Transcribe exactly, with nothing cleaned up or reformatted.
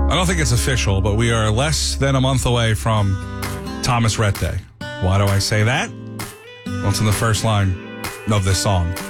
I don't think it's official, but we are less than a month away from Thomas Rhett Day. Why do I say that? Well, it's in the first line of this song.